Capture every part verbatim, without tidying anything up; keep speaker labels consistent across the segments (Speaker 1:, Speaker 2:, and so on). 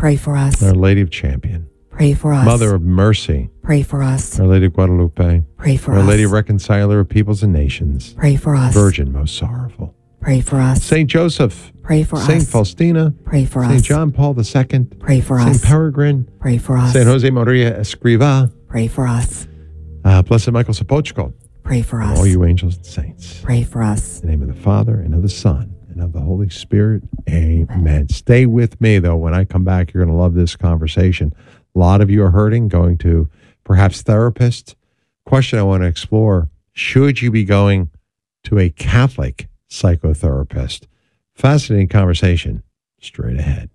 Speaker 1: Pray for us.
Speaker 2: Our Lady of Champion.
Speaker 1: Pray for us.
Speaker 2: Mother of Mercy.
Speaker 1: Pray for us.
Speaker 2: Our Lady of Guadalupe.
Speaker 1: Pray for
Speaker 2: Our
Speaker 1: us.
Speaker 2: Our Lady Reconciler of Peoples and Nations.
Speaker 1: Pray for us.
Speaker 2: Virgin most sorrowful.
Speaker 1: Pray for us.
Speaker 2: Saint Joseph.
Speaker 1: Pray for us.
Speaker 2: Saint Faustina.
Speaker 1: Pray for us.
Speaker 2: Saint John Paul the Second.
Speaker 1: Pray for
Speaker 2: Saint
Speaker 1: us.
Speaker 2: Saint Peregrine.
Speaker 1: Pray for us.
Speaker 2: Saint Jose Maria Escriva.
Speaker 1: Pray for us.
Speaker 2: Uh, Blessed Michael Sapochko.
Speaker 1: Pray for us.
Speaker 2: All you angels and saints.
Speaker 1: Pray for us.
Speaker 2: In the name of the Father, and of the Son, and of the Holy Spirit. Amen. Amen. Stay with me, though. When I come back, you're going to love this conversation. A lot of you are hurting, going to perhaps therapists. Question I want to explore, should you be going to a Catholic psychotherapist? Fascinating conversation. Straight ahead.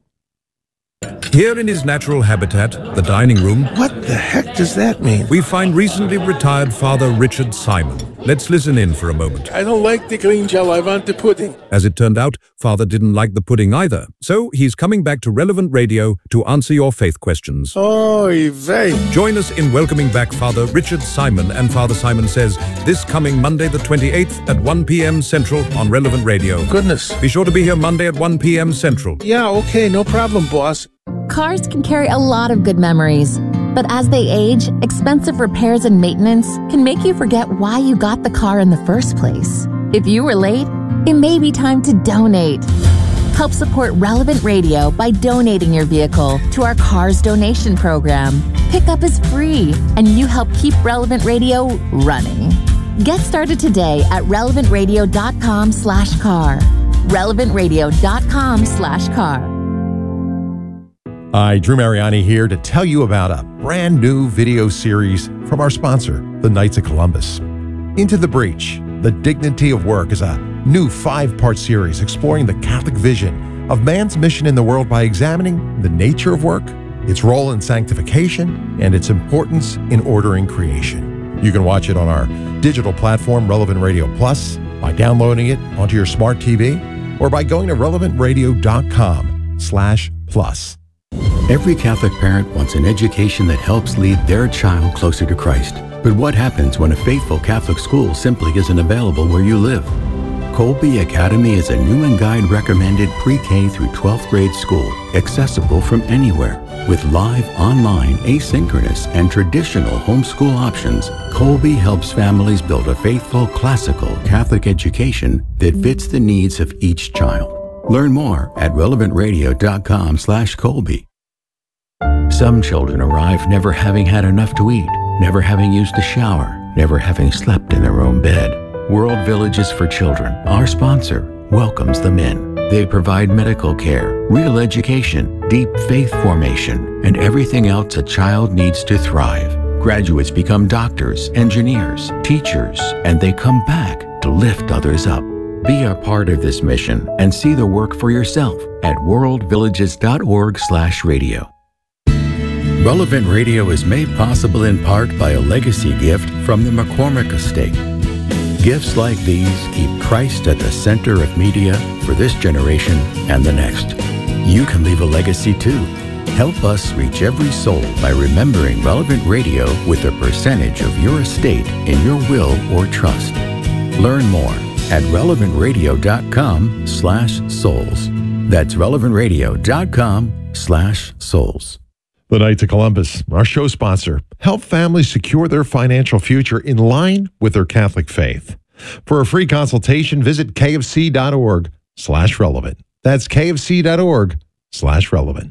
Speaker 3: Here in his natural habitat, the dining room,
Speaker 4: what the heck does that mean?
Speaker 3: We find recently retired Father Richard Simon. Let's listen in for a moment.
Speaker 4: I don't like the green gel, I want the pudding.
Speaker 3: As it turned out, Father didn't like the pudding either. So he's coming back to Relevant Radio to answer your faith questions.
Speaker 4: Oy vey.
Speaker 3: Join us in welcoming back Father Richard Simon and Father Simon Says this coming Monday the twenty-eighth at one p.m. Central on Relevant Radio.
Speaker 4: Goodness.
Speaker 3: Be sure to be here Monday at one p.m. Central.
Speaker 4: Yeah, okay, no problem, boss.
Speaker 5: Cars can carry a lot of good memories, but as they age, expensive repairs and maintenance can make you forget why you got the car in the first place. If you were late, it may be time to donate. Help support Relevant Radio by donating your vehicle to our Cars Donation Program. Pickup is free, and you help keep Relevant Radio running. Get started today at relevantradio.com slash car. relevantradio.com slash car.
Speaker 2: Hi, Drew Mariani here to tell you about a brand new video series from our sponsor, the Knights of Columbus. Into the Breach, The Dignity of Work is a new five-part series exploring the Catholic vision of man's mission in the world by examining the nature of work, its role in sanctification, and its importance in ordering creation. You can watch it on our digital platform, Relevant Radio Plus, by downloading it onto your smart T V, or by going to relevantradio.com slash plus.
Speaker 6: Every Catholic parent wants an education that helps lead their child closer to Christ. But what happens when a faithful Catholic school simply isn't available where you live? Colby Academy is a Newman Guide recommended pre-K through twelfth grade school, accessible from anywhere. With live, online, asynchronous, and traditional homeschool options, Colby helps families build a faithful, classical Catholic education that fits the needs of each child. Learn more at relevantradio.com slash Colby. Some children arrive never having had enough to eat, never having used a shower, never having slept in their own bed. World Villages for Children, our sponsor, welcomes them in. They provide medical care, real education, deep faith formation, and everything else a child needs to thrive. Graduates become doctors, engineers, teachers, and they come back to lift others up. Be a part of this mission and see the work for yourself at worldvillages.org slash radio. Relevant Radio is made possible in part by a legacy gift from the McCormick Estate. Gifts like these keep Christ at the center of media for this generation and the next. You can leave a legacy too. Help us reach every soul by remembering Relevant Radio with a percentage of your estate in your will or trust. Learn more at relevantradio.com slash souls. That's relevantradio.com slash souls.
Speaker 2: The Knights of Columbus, our show sponsor, help families secure their financial future in line with their Catholic faith. For a free consultation, visit kfc.org slash relevant. That's kfc.org slash relevant.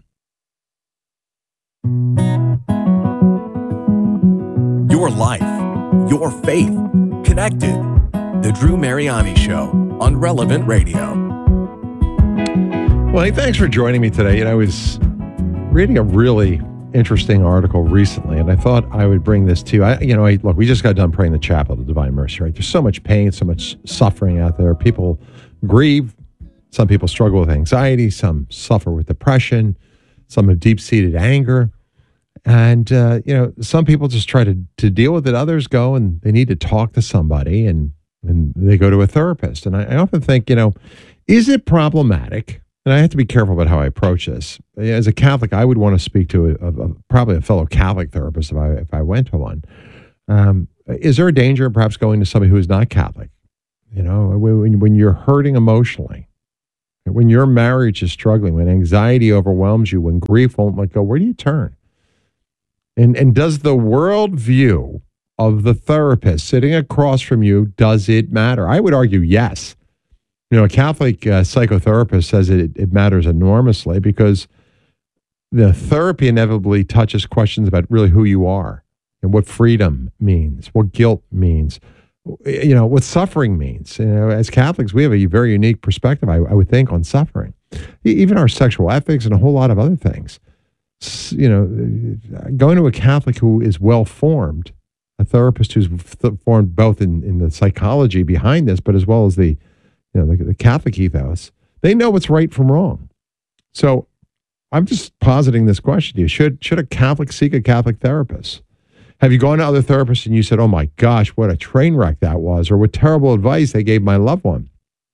Speaker 7: Your life, your faith, connected. The Drew Mariani Show on Relevant Radio.
Speaker 2: Well, hey, thanks for joining me today. You know, I was reading a really interesting article recently, and I thought I would bring this to you. I, you know, I, look, we just got done praying the chapel to Divine Mercy, right? There's so much pain, so much suffering out there. People grieve. Some people struggle with anxiety. Some suffer with depression. Some have deep-seated anger. And, uh, you know, some people just try to, to deal with it. Others go and they need to talk to somebody, and, and they go to a therapist. And I, I often think, you know, is it problematic? And I have to be careful about how I approach this. As a Catholic, I would want to speak to a, a, probably a fellow Catholic therapist if I if I went to one. Um, is there a danger in perhaps going to somebody who is not Catholic? You know, when, when you're hurting emotionally, When your marriage is struggling, when anxiety overwhelms you, when grief won't let go, where do you turn? And and does the worldview of the therapist sitting across from you, does it matter? I would argue yes. You know, a Catholic uh, psychotherapist says it, it matters enormously because the therapy inevitably touches questions about really who you are and what freedom means, what guilt means, you know, what suffering means. You know, as Catholics, we have a very unique perspective, I, I would think, on suffering, even our sexual ethics and a whole lot of other things. You know, going to a Catholic who is well-formed, a therapist who's formed both in, in the psychology behind this, but as well as the, you know, the, the Catholic ethos, they know what's right from wrong. So I'm just positing this question to you. Should, should a Catholic seek a Catholic therapist? Have you gone to other therapists and you said, oh my gosh, what a train wreck that was, or what terrible advice they gave my loved one?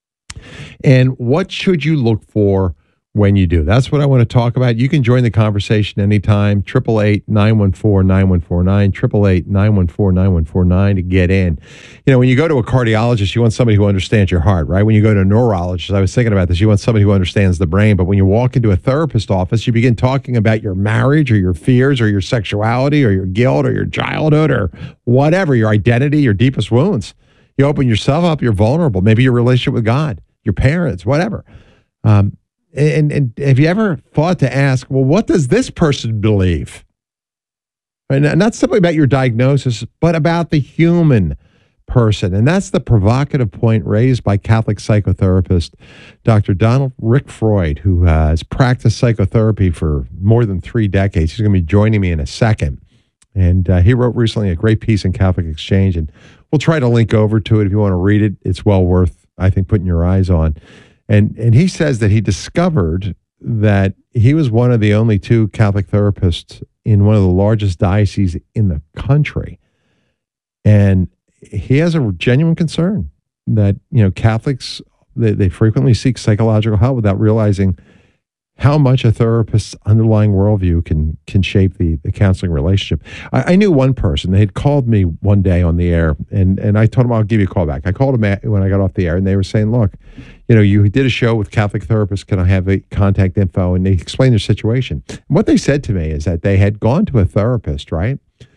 Speaker 2: And what should you look for when you do? That's what I want to talk about. You can join the conversation anytime. eight eight eight, nine one four, nine one four nine, eight eight eight, nine one four, nine one four nine to get in. You know, when you go to a cardiologist, you want somebody who understands your heart, right? When you go to a neurologist, I was thinking about this, you want somebody who understands the brain. But when you walk into a therapist office, you begin talking about your marriage or your fears or your sexuality or your guilt or your childhood or whatever, your identity, your deepest wounds. You open yourself up, you're vulnerable. Maybe your relationship with God, your parents, whatever. Um, And, and have you ever thought to ask, well, what does this person believe? And not simply about your diagnosis, but about the human person. And that's the provocative point raised by Catholic psychotherapist Doctor Donald Rick Freud, who has practiced psychotherapy for more than three decades. He's going to be joining me in a second. And uh, he wrote recently a great piece in Catholic Exchange, and we'll try to link over to it if you want to read it. It's well worth, I think, putting your eyes on. And and he says that he discovered that he was one of the only two Catholic therapists in one of the largest dioceses in the country. And he has a genuine concern that, you know, Catholics, they, they frequently seek psychological help without realizing how much a therapist's underlying worldview can can shape the, the counseling relationship. I, I knew one person. They had called me one day on the air, and, and I told them I'll give you a call back. I called them when I got off the air, and they were saying, look, you know, you did a show with Catholic therapists. Can I have a contact info? And they explained their situation. And what they said to me is that they had gone to a therapist, right?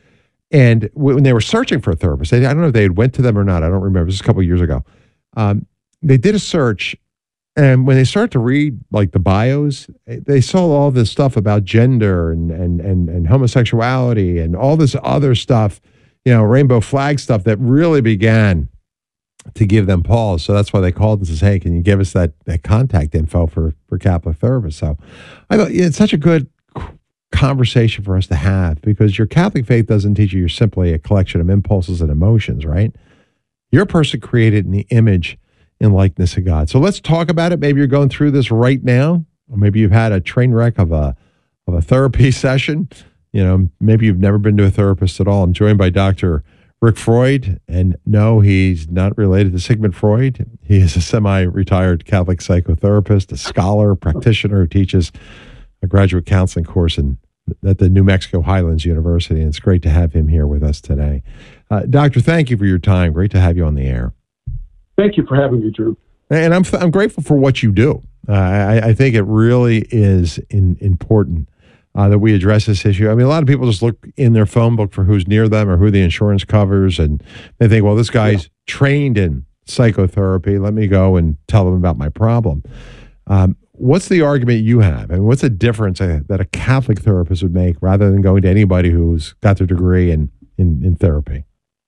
Speaker 2: And when they were searching for a therapist, they, I don't know if they had went to them or not. I don't remember. This was a couple of years ago. Um, they did a search. And when they start to read like the bios, they saw all this stuff about gender and, and, and, and homosexuality and all this other stuff, you know, rainbow flag stuff that really began to give them pause. So that's why they called and says, hey, can you give us that, that contact info for, for Catholic therapists? So I thought, yeah, it's such a good conversation for us to have, because your Catholic faith doesn't teach you you're simply a collection of impulses and emotions, right? You're a person created in the image in likeness of God. So let's talk about it. Maybe you're going through this right now, or maybe you've had a train wreck of a of a therapy session. You know, maybe you've never been to a therapist at all. I'm joined by Doctor Rick Freud, and no, he's not related to Sigmund Freud. He is a semi-retired Catholic psychotherapist, a scholar, a practitioner who teaches a graduate counseling course in at the New Mexico Highlands University, and it's great to have him here with us today. Uh, Doctor, thank you for your time. Great to have you on the air.
Speaker 8: Thank you for having me, Drew.
Speaker 2: And I'm I'm grateful for what you do. Uh, I, I think it really is in, important uh, that we address this issue. I mean, a lot of people just look in their phone book for who's near them or who the insurance covers, and they think, well, this guy's yeah. trained in psychotherapy. Let me go and tell them about my problem. Um, what's the argument you have? I mean, what's the difference uh, that a Catholic therapist would make rather than going to anybody who's got their degree in, in, in therapy?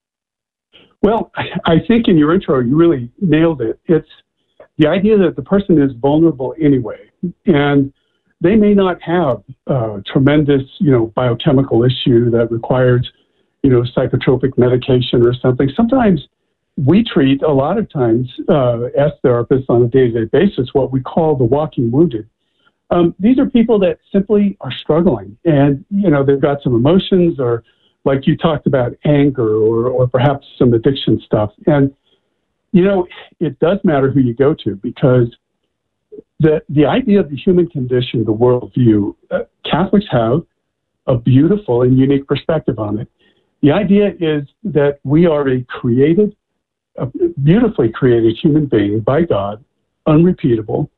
Speaker 8: Well, I think in your intro, you really nailed it. It's the idea that the person is vulnerable anyway, and they may not have a tremendous, you know, biochemical issue that requires, you know, psychotropic medication or something. Sometimes we treat, a lot of times, uh, as therapists on a day-to-day basis, what we call the walking wounded. Um, these are people that simply are struggling, and, you know, they've got some emotions, or like you talked about, anger, or, or perhaps some addiction stuff. And, you know, it does matter who you go to, because the the idea of the human condition, the worldview, uh, Catholics have a beautiful and unique perspective on it. The idea is that we are a created, a beautifully created human being by God, unrepeatable,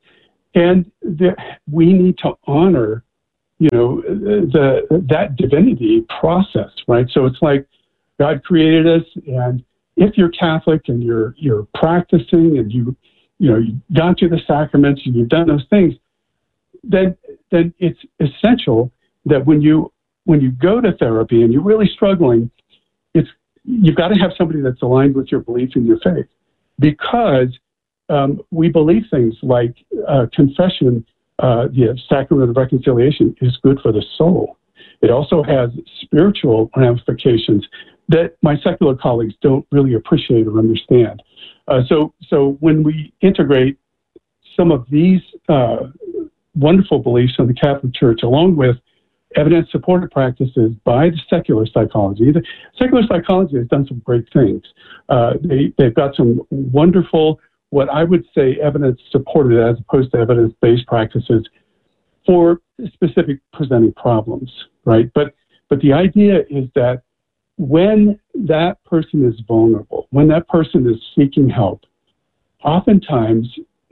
Speaker 8: and the, we need to honor, you know, the that divinity process, right? So it's like God created us, and if you're Catholic and you're you're practicing and you you know you've gone through the sacraments and you've done those things, then then it's essential that when you when you go to therapy and you're really struggling, it's you've got to have somebody that's aligned with your belief in your faith, because um, we believe things like uh, confession, uh, the sacrament of reconciliation, is good for the soul. It also has spiritual ramifications that my secular colleagues don't really appreciate or understand. Uh, so, so when we integrate some of these uh, wonderful beliefs in the Catholic Church, along with evidence-supported practices by the secular psychology, the secular psychology has done some great things. Uh, they, they've got some wonderful, what I would say, evidence-supported as opposed to evidence-based practices for specific presenting problems, right? But but the idea is that when that person is vulnerable, when that person is seeking help, oftentimes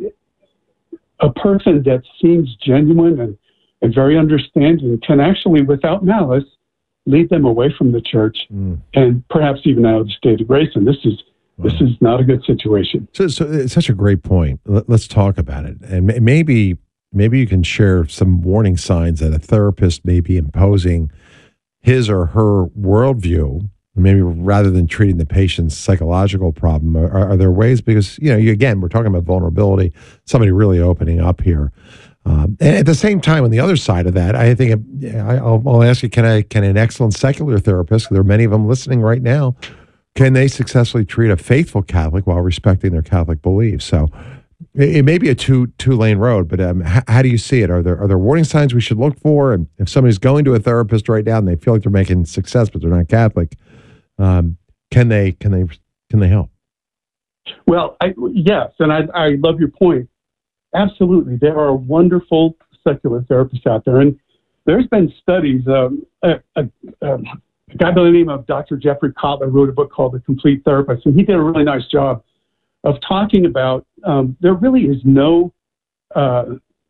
Speaker 8: a person that seems genuine and, and very understanding can actually, without malice, lead them away from the church mm. and perhaps even out of the state of grace. And this is wow. this is not a good situation.
Speaker 2: So, so it's such a great point. Let, let's talk about it. And maybe maybe you can share some warning signs that a therapist may be imposing his or her worldview, maybe rather than treating the patient's psychological problem. Are, are there ways, because, you know, you, again, we're talking about vulnerability, somebody really opening up here. Um, and at the same time, on the other side of that, I think I, I'll, I'll ask you, can I, can an excellent secular therapist, there are many of them listening right now, can they successfully treat a faithful Catholic while respecting their Catholic beliefs? So it, it may be a two, two lane road, but um, how, how do you see it? Are there, are there warning signs we should look for? And if somebody's going to a therapist right now and they feel like they're making success, but they're not Catholic, um, can they, can they, can they help?
Speaker 8: Well, I, yes. And I, I love your point. Absolutely. There are wonderful secular therapists out there. And there's been studies. Um, a, a, um, a guy by the name of Doctor Jeffrey Kotler wrote a book called The Complete Therapist, and he did a really nice job of talking about um, there really is no uh,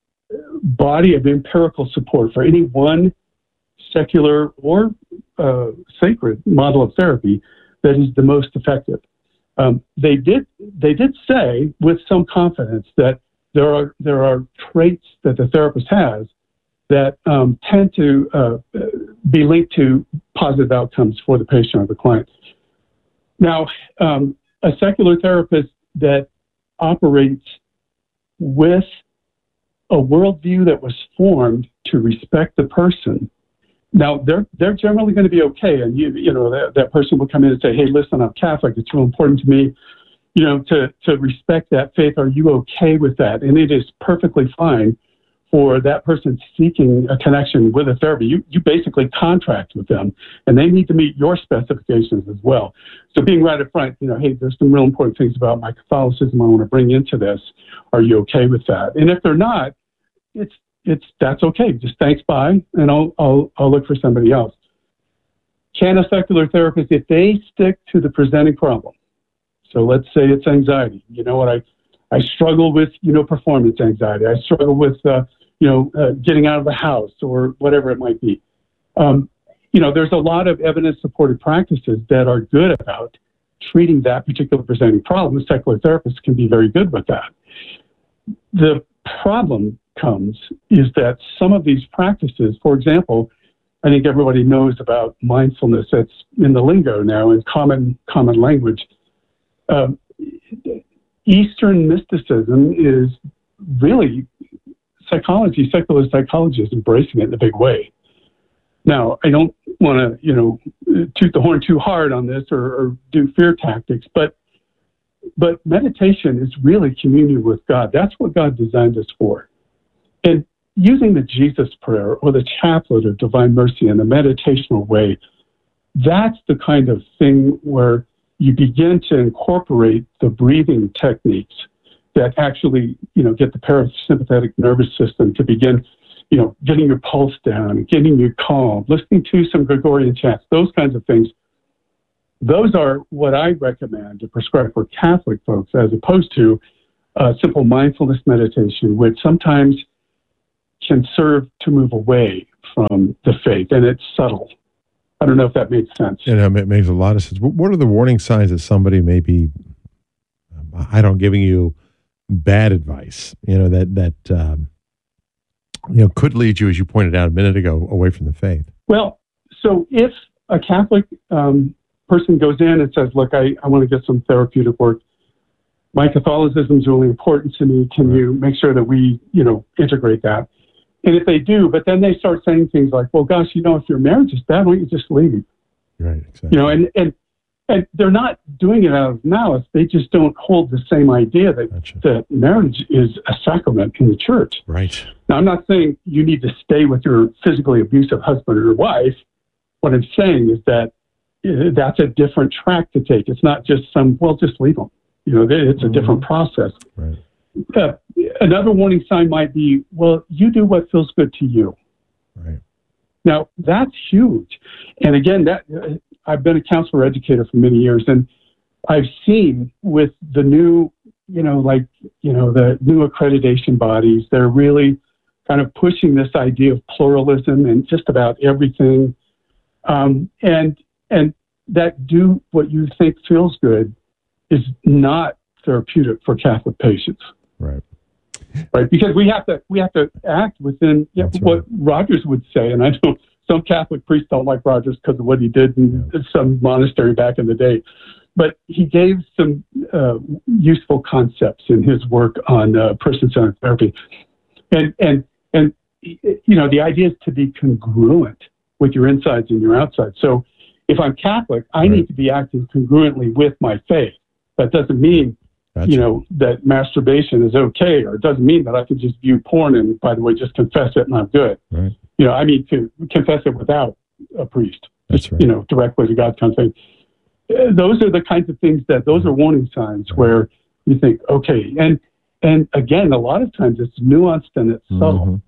Speaker 8: body of empirical support for any one secular or uh, sacred model of therapy that is the most effective. Um, they did they did say with some confidence that there are there are traits that the therapist has that um, tend to uh, be linked to positive outcomes for the patient or the client. Now, um, a secular therapist that operates with a worldview that was formed to respect the person, now they're they're generally going to be okay. And you you know that, that person will come in and say, "Hey, listen, I'm Catholic. It's real important to me, you know, to to respect that faith. Are you okay with that?" And it is perfectly fine for that person seeking a connection with a therapy. You you basically contract with them, and they need to meet your specifications as well. So being right up front, you know, hey, there's some real important things about my Catholicism I want to bring into this. Are you okay with that? And if they're not, it's it's that's okay. Just thanks, bye, and I'll I'll I'll look for somebody else. Can a secular therapist, if they stick to the presenting problem, so let's say it's anxiety. You know what, I I struggle with, you know, performance anxiety. I struggle with, uh, you know, uh, getting out of the house or whatever it might be. Um, you know, there's a lot of evidence-supported practices that are good about treating that particular presenting problem. Secular therapists can be very good with that. The problem comes is that some of these practices, for example, I think everybody knows about mindfulness. That's in the lingo now in common common language. Um, Eastern mysticism is really psychology, secular psychology is embracing it in a big way. Now, I don't want to, you know, toot the horn too hard on this or, or do fear tactics, but but meditation is really communion with God. That's what God designed us for. And using the Jesus prayer or the chaplet of divine mercy in a meditational way, that's the kind of thing where you begin to incorporate the breathing techniques that actually, you know, get the parasympathetic nervous system to begin, you know, getting your pulse down, getting you calm, listening to some Gregorian chants, those kinds of things. Those are what I recommend to prescribe for Catholic folks, as opposed to uh, simple mindfulness meditation, which sometimes can serve to move away from the faith, and it's subtle. I don't know if that makes sense.
Speaker 2: You know, it makes a lot of sense. What are the warning signs that somebody may be, I don't, giving you bad advice, you know, that, that um, you know, could lead you, as you pointed out a minute ago, away from the faith?
Speaker 8: Well, so if a Catholic um, person goes in and says, look, I, I want to get some therapeutic work, my Catholicism is really important to me. Can you make sure that we, you know, integrate that? And if they do, but then they start saying things like, well, gosh, you know, if your marriage is bad, why don't you just leave?
Speaker 2: Right, exactly.
Speaker 8: You know, and, and, and they're not doing it out of malice. They just don't hold the same idea that,
Speaker 2: Gotcha.
Speaker 8: that marriage is a sacrament in the church.
Speaker 2: Right.
Speaker 8: Now, I'm not saying you need to stay with your physically abusive husband or wife. What I'm saying is that uh, that's a different track to take. It's not just some, well, just leave them. You know, it's a mm-hmm. different process.
Speaker 2: Right.
Speaker 8: Uh, another warning sign might be, well, you do what feels good to you.
Speaker 2: Right.
Speaker 8: Now, that's huge. And again, that uh, I've been a counselor educator for many years, and I've seen with the new, you know, like, you know, the new accreditation bodies, they're really kind of pushing this idea of pluralism and just about everything. Um, and, and that do what you think feels good is not therapeutic for Catholic patients.
Speaker 2: Right.
Speaker 8: Right. Because we have to, we have to act within yeah, what
Speaker 2: right.
Speaker 8: Rogers would say. And I know some Catholic priests don't like Rogers because of what he did in yeah. some monastery back in the day. But he gave some uh, useful concepts in his work on uh, person-centered therapy. And, and, and, you know, the idea is to be congruent with your insides and your outsides. So if I'm Catholic, I right. need to be acting congruently with my faith. That doesn't mean, gotcha. you know, that masturbation is okay, or it doesn't mean that I can just view porn and, by the way, just confess it and I'm good.
Speaker 2: Right.
Speaker 8: You know, I mean, to confess it without a priest,
Speaker 2: That's right.
Speaker 8: you know, directly to God kind of thing. Uh, those are the kinds of things that, those are warning signs right. where you think, okay. And, and again, a lot of times it's nuanced and it's mm-hmm. subtle.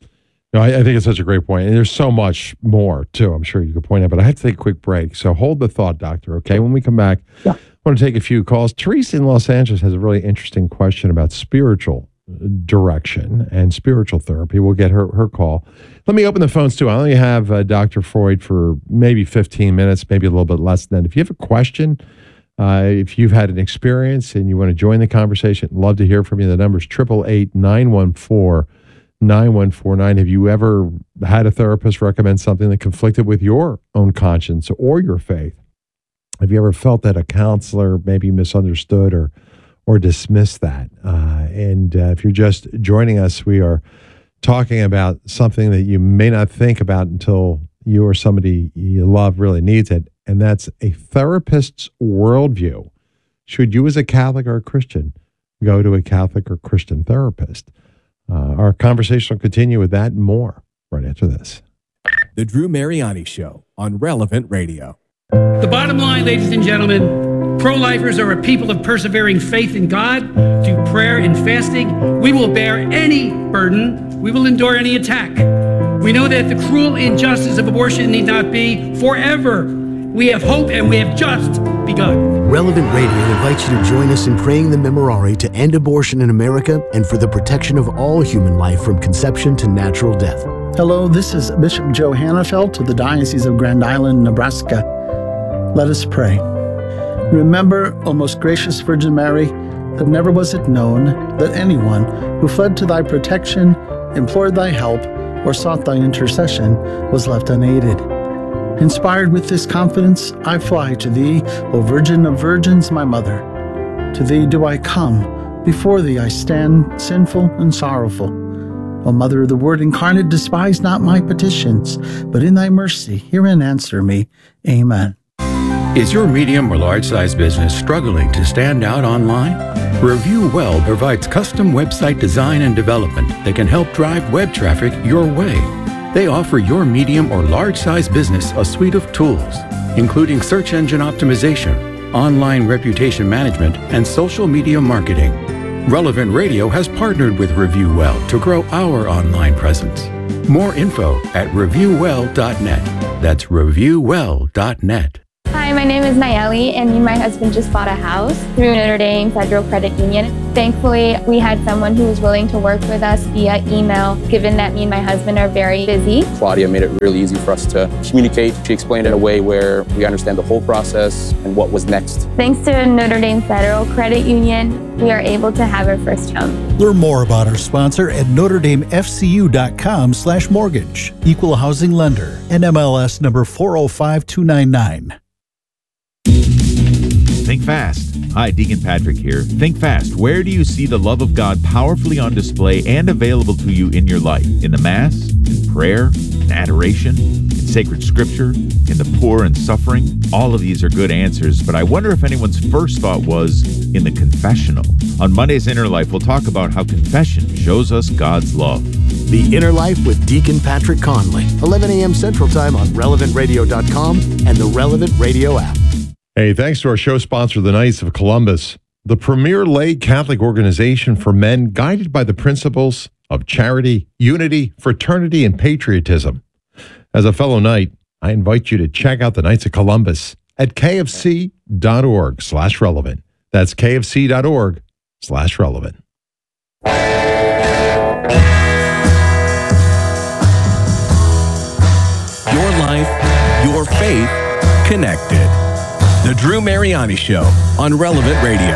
Speaker 2: No, I, I think it's such a great point. And there's so much more, too, I'm sure you could point out. But I have to take a quick break. So hold the thought, Doctor, okay? When we come back, yeah. I want to take a few calls. Teresa in Los Angeles has a really interesting question about spiritual direction and spiritual therapy. We'll get her, her call. Let me open the phones, too. I only have uh, Doctor Freud for maybe fifteen minutes, maybe a little bit less than that. If you have a question, uh, if you've had an experience and you want to join the conversation, love to hear from you. The number's eight eight eight, nine one four, nine one four nine. Have you ever had a therapist recommend something that conflicted with your own conscience or your faith? Have you ever felt that a counselor maybe misunderstood or or dismissed that? Uh, and uh, if you're just joining us, we are talking about something that you may not think about until you or somebody you love really needs it, and that's a therapist's worldview. Should you as a Catholic or a Christian go to a Catholic or Christian therapist? Uh, our conversation will continue with that and more right after this.
Speaker 7: The Drew Mariani Show on Relevant Radio.
Speaker 9: The bottom line, ladies and gentlemen, pro-lifers are a people of persevering faith in God. Through prayer and fasting, we will bear any burden. We will endure any attack. We know that the cruel injustice of abortion need not be forever. We have hope and we have just begun.
Speaker 10: Relevant Radio invites you to join us in praying the Memorare to end abortion in America and for the protection of all human life from conception to natural death.
Speaker 11: Hello, this is Bishop Joe Hannafelt of the Diocese of Grand Island, Nebraska. Let us pray. Remember, O most gracious Virgin Mary, that never was it known that anyone who fled to thy protection, implored thy help, or sought thy intercession was left unaided. Inspired with this confidence, I fly to thee, O Virgin of Virgins, my Mother. To thee do I come, before thee I stand, sinful and sorrowful. O Mother of the Word incarnate, despise not my petitions, but in thy mercy hear and answer me. Amen.
Speaker 6: Is your medium or large-size business struggling to stand out online? Review Well provides custom website design and development that can help drive web traffic your way. They offer your medium or large-size business a suite of tools, including search engine optimization, online reputation management, and social media marketing. Relevant Radio has partnered with Review Well to grow our online presence. More info at review well dot net. That's review well dot net.
Speaker 12: Hi, Hi, my name is Nayeli, and me and my husband just bought a house through Notre Dame Federal Credit Union. Thankfully, we had someone who was willing to work with us via email, given that me and my husband are very busy.
Speaker 13: Claudia made it really easy for us to communicate. She explained it in a way where we understand the whole process and what was next.
Speaker 12: Thanks to Notre Dame Federal Credit Union, we are able to have our first home.
Speaker 14: Learn more about our sponsor at notre dame f c u dot com slash mortgage. Equal housing lender. N M L S number four oh five two nine nine.
Speaker 15: Think fast. Hi, Deacon Patrick here. Think fast. Where do you see the love of God powerfully on display and available to you in your life? In the Mass? In prayer? In adoration? In sacred scripture? In the poor and suffering? All of these are good answers, but I wonder if anyone's first thought was in the confessional. On Monday's Inner Life, we'll talk about how confession shows us God's love.
Speaker 10: The Inner Life with Deacon Patrick Conley, eleven a.m. Central Time on relevant radio dot com and the Relevant Radio app.
Speaker 2: Hey, thanks to our show sponsor, the Knights of Columbus, the premier lay Catholic organization for men guided by the principles of charity, unity, fraternity, and patriotism. As a fellow Knight, I invite you to check out the Knights of Columbus at kfc.org slash relevant. That's kfc.org slash relevant.
Speaker 7: Your life, your faith, connected. The Drew Mariani Show on Relevant Radio.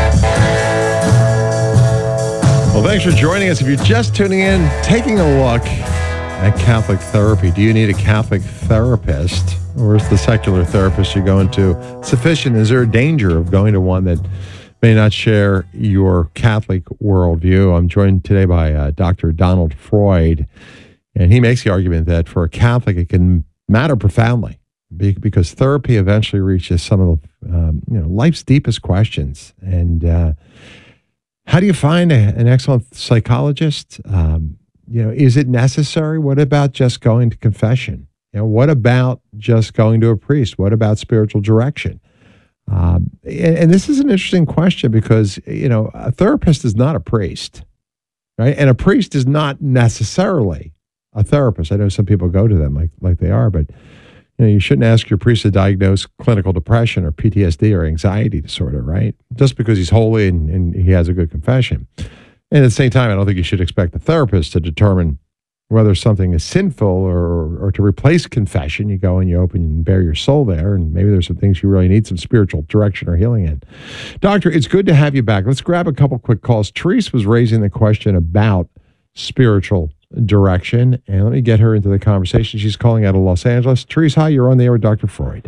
Speaker 2: Well, thanks for joining us. If you're just tuning in, taking a look at Catholic therapy. Do you need a Catholic therapist, or is the secular therapist you're going to sufficient? Is there a danger of going to one that may not share your Catholic worldview? I'm joined today by uh, Doctor Donald Freud, and he makes the argument that for a Catholic, it can matter profoundly, because therapy eventually reaches some of the, um, you know, life's deepest questions. And uh, how do you find a, an excellent psychologist? Um, you know, is it necessary? What about just going to confession? You know, what about just going to a priest? What about spiritual direction? Um, and, and this is an interesting question because, you know, a therapist is not a priest, right? And a priest is not necessarily a therapist. I know some people go to them like like they are, but you know, you shouldn't ask your priest to diagnose clinical depression or P T S D or anxiety disorder, right? Just because he's holy and, and he has a good confession. And at the same time, I don't think you should expect the therapist to determine whether something is sinful or, or to replace confession. You go and you open and bare your soul there, and maybe there's some things you really need some spiritual direction or healing in. Doctor, it's good to have you back. Let's grab a couple quick calls. Therese was raising the question about spiritual direction, and let me get her into the conversation. She's calling out of Los Angeles. Therese, hi, you're on the air with Doctor Freud.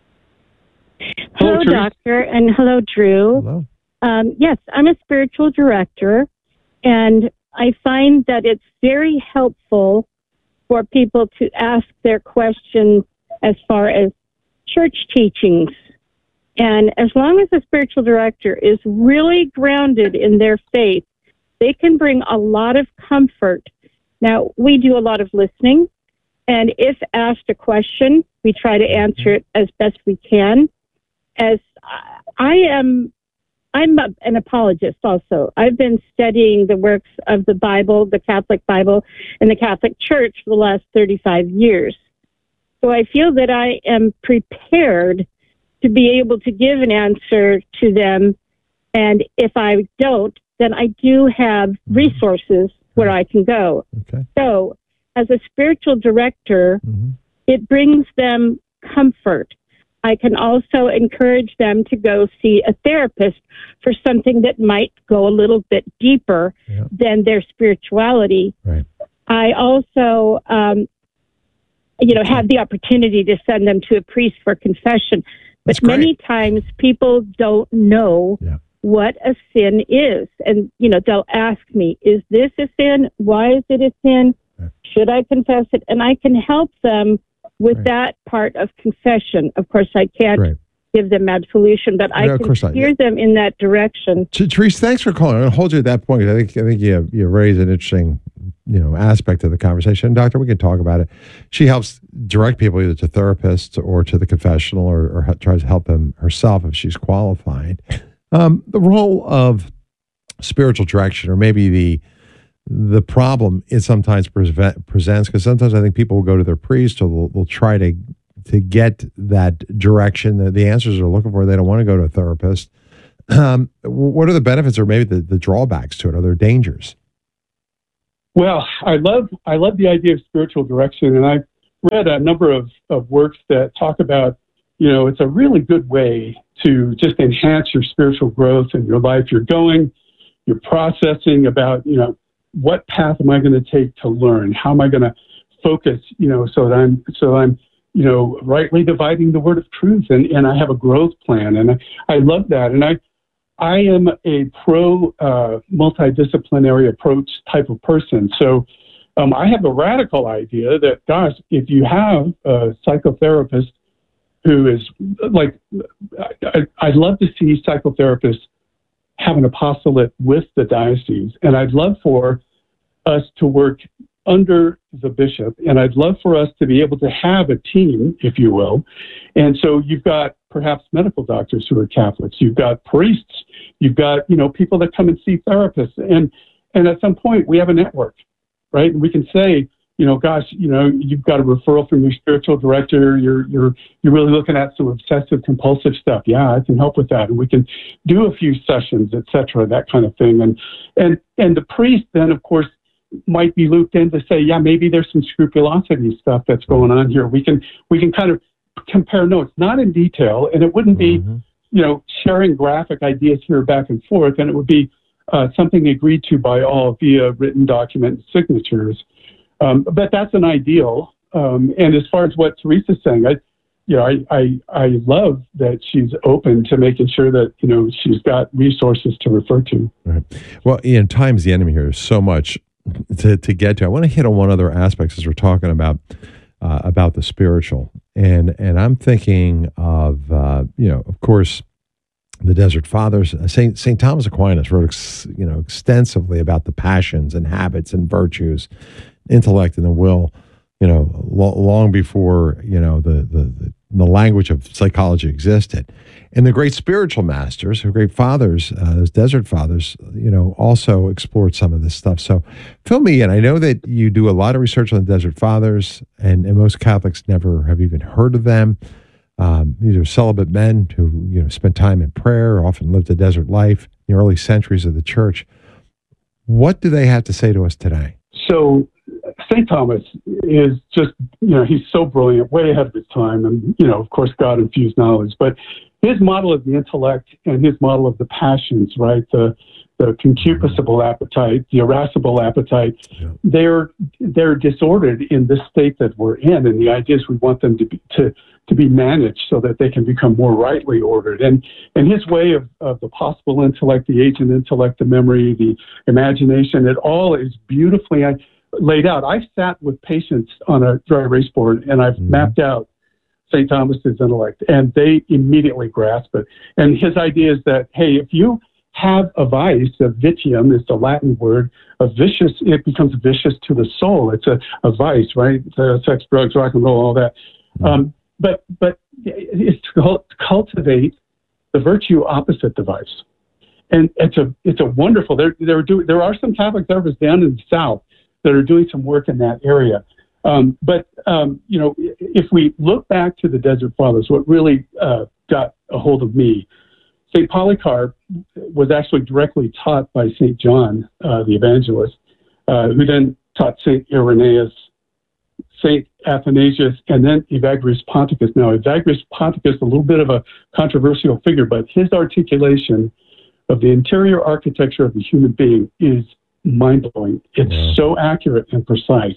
Speaker 16: Hello, hello Doctor, and hello, Drew.
Speaker 2: Hello.
Speaker 16: Um, yes, I'm a spiritual director, and I find that it's very helpful for people to ask their questions as far as church teachings. And as long as the spiritual director is really grounded in their faith, they can bring a lot of comfort. Now, we do a lot of listening, and if asked a question, we try to answer it as best we can. As I am, I'm a, an apologist also. I've been studying the works of the Bible, the Catholic Bible, and the Catholic Church for the last thirty-five years. So I feel that I am prepared to be able to give an answer to them, and if I don't, then I do have resources where I can go.
Speaker 2: Okay.
Speaker 16: So, as a spiritual director,
Speaker 2: mm-hmm.
Speaker 16: it brings them comfort. I can also encourage them to go see a therapist for something that might go a little bit deeper
Speaker 2: yeah.
Speaker 16: than their spirituality.
Speaker 2: Right.
Speaker 16: I also, um, you know, have the opportunity to send them to a priest for confession. But
Speaker 2: That's great.
Speaker 16: Many times people don't know
Speaker 2: yeah.
Speaker 16: what a sin is. And, you know, they'll ask me, is this a sin? Why is it a sin?
Speaker 2: Right.
Speaker 16: Should I confess it? And I can help them with
Speaker 2: Right.
Speaker 16: that part of confession. Of course, I can't
Speaker 2: Right.
Speaker 16: give them absolution, but I
Speaker 2: No, of
Speaker 16: can
Speaker 2: course not.
Speaker 16: steer them in that direction.
Speaker 2: Therese, thanks for calling. I'm going to hold you at that point. I think I think you you raised an interesting, you know, aspect of the conversation. Doctor, we can talk about it. She helps direct people either to therapists or to the confessional, or, or tries to help them herself if she's qualified. Um, the role of spiritual direction, or maybe the the problem it sometimes prevent, presents, because sometimes I think people will go to their priest or they'll, they'll try to to get that direction, the, the answers they're looking for. They don't want to go to a therapist. Um, what are the benefits or maybe the, the drawbacks to it? Are there dangers?
Speaker 8: Well, I love I love the idea of spiritual direction, and I've read a number of, of works that talk about, you know, it's a really good way to just enhance your spiritual growth in your life. You're going, you're processing about, you know, what path am I going to take to learn? How am I going to focus, you know, so that I'm, so I'm, you know, rightly dividing the word of truth, and, and I have a growth plan. And I, I love that. And I, I am a pro uh, multidisciplinary approach type of person. So um, I have a radical idea that, gosh, if you have a psychotherapist who is like, I, I'd love to see psychotherapists have an apostolate with the diocese. And I'd love for us to work under the bishop. And I'd love for us to be able to have a team, if you will. And so you've got perhaps medical doctors who are Catholics. You've got priests. You've got, you know, people that come and see therapists. And, and at some point we have a network, right? And we can say, you know, gosh, you know, you've got a referral from your spiritual director. You're you're you're really looking at some obsessive compulsive stuff. Yeah, I can help with that, and we can do a few sessions, et cetera, that kind of thing. And and and the priest then, of course, might be looped in to say, yeah, maybe there's some scrupulosity stuff that's going on here. We can we can kind of compare notes, not in detail, and it wouldn't be, mm-hmm. you know, sharing graphic ideas here back and forth, and it would be uh, something agreed to by all via written document signatures. Um, but that's an ideal. Um, and as far as what Teresa's saying, I, you know, I, I, I love that she's open to making sure that, you know, she's got resources to refer to.
Speaker 2: Right. Well, Ian, time's the enemy here. There's so much to, to get to. I want to hit on one other aspect as we're talking about, uh, about the spiritual. And, and I'm thinking of, uh, you know, of course, the Desert Fathers. Saint Saint Thomas Aquinas wrote, ex, you know, extensively about the passions and habits and virtues, intellect and the will, you know, lo- long before, you know, the, the, the language of psychology existed. And the great spiritual masters, the great fathers, uh, those Desert Fathers, you know, also explored some of this stuff. So fill me in. I know that you do a lot of research on the Desert Fathers, and, and most Catholics never have even heard of them. Um, these are celibate men who, you know, spent time in prayer, often lived a desert life in the early centuries of the church. What do they have to say to us today?
Speaker 8: So Saint Thomas is just, you know, he's so brilliant, way ahead of his time. And, you know, of course, God infused knowledge. But his model of the intellect and his model of the passions, right, the the concupiscible appetite, the irascible appetite, yeah. they're they're disordered in this state that we're in. And the idea is we want them to be to to be managed so that they can become more rightly ordered. And and his way of, of the possible intellect, the agent intellect, the memory, the imagination, it all is beautifully laid out. I've sat with patients on a dry erase board and I've mm-hmm. mapped out Saint Thomas's intellect, and they immediately grasp it. And his idea is that, hey, if you have a vice, a vitium is the Latin word, a vicious, it becomes vicious to the soul. It's a, a vice, right? Uh, sex, drugs, rock and roll, all that. Um, but but it's to cultivate the virtue opposite the vice. And it's a it's a wonderful, there, there, do, there are some Catholic therapists down in the South that are doing some work in that area. Um, but, um, you know, if we look back to the Desert Fathers, what really uh, got a hold of me, Saint Polycarp was actually directly taught by Saint John, uh, the evangelist, uh, who then taught Saint Irenaeus, Saint Athanasius, and then Evagrius Ponticus. Now, Evagrius Ponticus, a little bit of a controversial figure, but his articulation of the interior architecture of the human being is mind-blowing. It's yeah. so accurate and precise.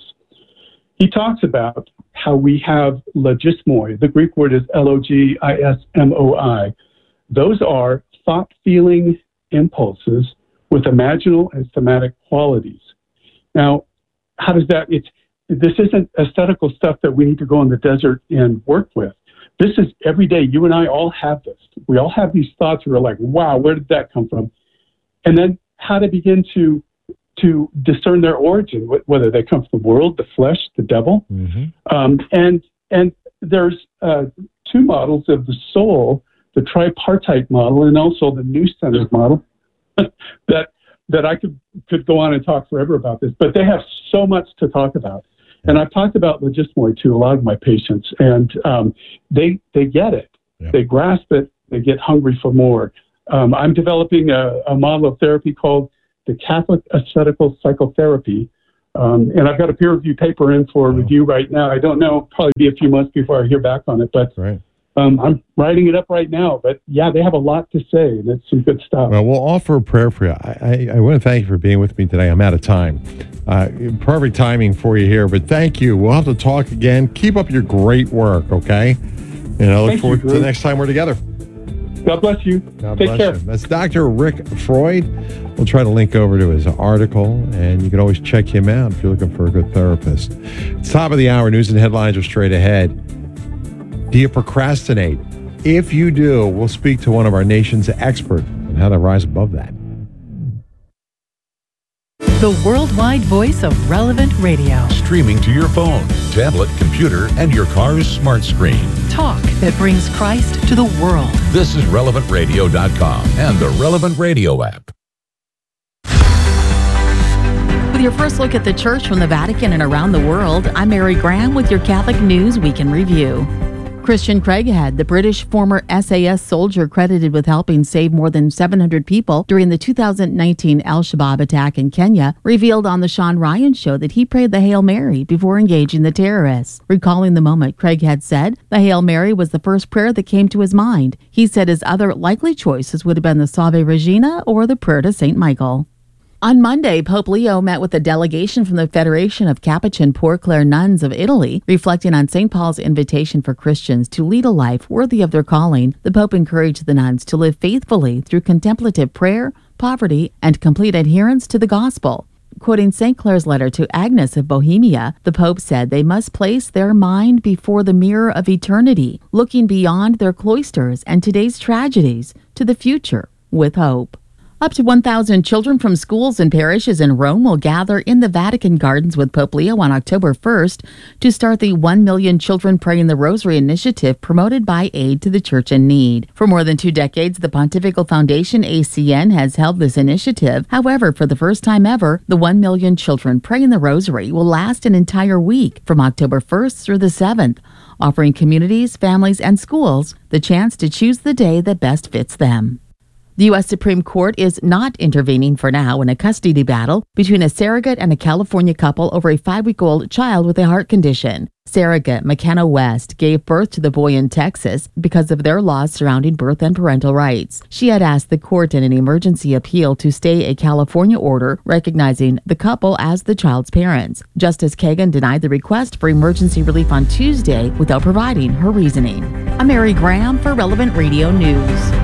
Speaker 8: He talks about how we have logismoi. The Greek word is L O G I S M O I. Those are thought-feeling impulses with imaginal and thematic qualities. Now, how does that, it's, this isn't aesthetical stuff that we need to go in the desert and work with. This is every day. You and I all have this. We all have these thoughts where we're like, wow, where did that come from? And then how to begin to to discern their origin, whether they come from the world, the flesh, the devil. Mm-hmm. Um, and and there's uh, two models of the soul, the tripartite model and also the New Centered model that that I could, could go on and talk forever about this, but they have so much to talk about. And I've talked about logismoid to a lot of my patients, and um, they they get it. Yep. They grasp it. They get hungry for more. Um, I'm developing a, a model of therapy called the Catholic Ascetical Psychotherapy. Um, and I've got a peer-reviewed paper in for review right now. I don't know, probably be a few months before I hear back on it, but
Speaker 2: right.
Speaker 8: um, I'm writing it up right now. But yeah, they have a lot to say, and it's some good stuff.
Speaker 2: Well, we'll offer a prayer for you. I, I, I want to thank you for being with me today. I'm out of time. Uh, perfect timing for you here, but thank you. We'll have to talk again. Keep up your great work, okay? And I look
Speaker 8: Thank
Speaker 2: forward
Speaker 8: you,
Speaker 2: to the
Speaker 8: Drew.
Speaker 2: next time we're together.
Speaker 8: God bless you.
Speaker 2: God
Speaker 8: Take
Speaker 2: bless
Speaker 8: care.
Speaker 2: you. That's Doctor Rick Freud. We'll try to link over to his article, and you can always check him out if you're looking for a good therapist. It's top of the hour. News and headlines are straight ahead. Do you procrastinate? If you do, we'll speak to one of our nation's experts on how to rise above that.
Speaker 17: The worldwide voice of Relevant Radio.
Speaker 3: Streaming to your phone, tablet, computer, and your car's smart screen.
Speaker 17: Talk that brings Christ to the world.
Speaker 3: This is relevant radio dot com and the Relevant Radio app.
Speaker 5: With your first look at the church from the Vatican and around the world, I'm Mary Graham with your Catholic News Week in Review. Christian Craighead, the British former S A S soldier credited with helping save more than seven hundred people during the two thousand nineteen Al-Shabaab attack in Kenya, revealed on the Sean Ryan Show that he prayed the Hail Mary before engaging the terrorists. Recalling the moment, Craighead said, the Hail Mary was the first prayer that came to his mind. He said his other likely choices would have been the Salve Regina or the prayer to Saint Michael. On Monday, Pope Leo met with a delegation from the Federation of Capuchin Poor Clare Nuns of Italy, reflecting on Saint Paul's invitation for Christians to lead a life worthy of their calling. The Pope encouraged the nuns to live faithfully through contemplative prayer, poverty, and complete adherence to the gospel. Quoting Saint Clare's letter to Agnes of Bohemia, the Pope said they must place their mind before the mirror of eternity, looking beyond their cloisters and today's tragedies to the future with hope. Up to one thousand children from schools and parishes in Rome will gather in the Vatican Gardens with Pope Leo on October first to start the one million Children Praying the Rosary initiative promoted by Aid to the Church in Need. For more than two decades, the Pontifical Foundation A C N has held this initiative. However, for the first time ever, the one million Children Praying the Rosary will last an entire week from October first through the seventh, offering communities, families, and schools the chance to choose the day that best fits them. The U S Supreme Court is not intervening for now in a custody battle between a surrogate and a California couple over a five-week-old child with a heart condition. Surrogate McKenna West gave birth to the boy in Texas because of their laws surrounding birth and parental rights. She had asked the court in an emergency appeal to stay a California order recognizing the couple as the child's parents. Justice Kagan denied the request for emergency relief on Tuesday without providing her reasoning. I'm Mary Graham for Relevant Radio News.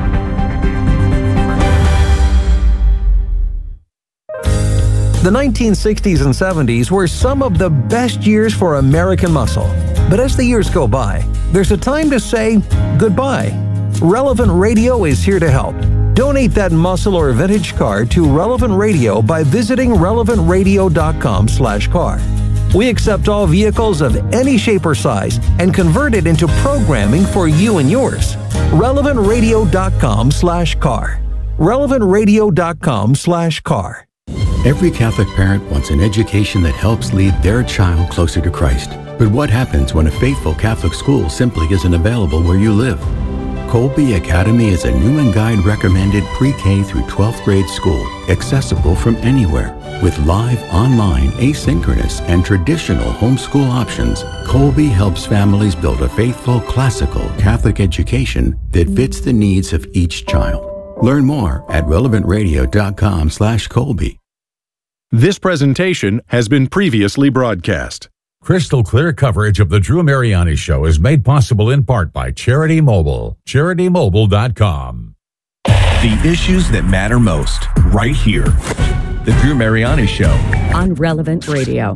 Speaker 18: The nineteen sixties and seventies were some of the best years for American muscle. But as the years go by, there's a time to say goodbye. Relevant Radio is here to help. Donate that muscle or vintage car to Relevant Radio by visiting relevant radio dot com slash car. We accept all vehicles of any shape or size and convert it into programming for you and yours. relevant radio dot com slash car. relevant radio dot com slash car.
Speaker 6: Every Catholic parent wants an education that helps lead their child closer to Christ. But what happens when a faithful Catholic school simply isn't available where you live? Colby Academy is a Newman Guide recommended pre-K through twelfth grade school, accessible from anywhere. With live, online, asynchronous, and traditional homeschool options, Colby helps families build a faithful, classical Catholic education that fits the needs of each child. Learn more at relevant radio dot com slash Colby.
Speaker 19: This presentation has been previously broadcast.
Speaker 3: Crystal clear coverage of the Drew Mariani Show is made possible in part by Charity Mobile. charity mobile dot com.
Speaker 7: The issues that matter most, right here. The Drew Mariani Show.
Speaker 20: On Relevant Radio.